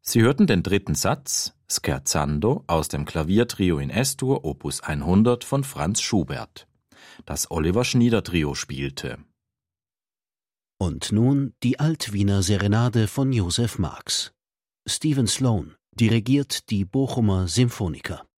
Sie hörten den dritten Satz, Scherzando, aus dem Klaviertrio in S-Dur, Opus 100 von Franz Schubert, das Oliver Schnieder Trio spielte. Und nun die Alt-Wiener Serenade von Josef Marx. Stephen Sloan dirigiert die Bochumer Symphoniker.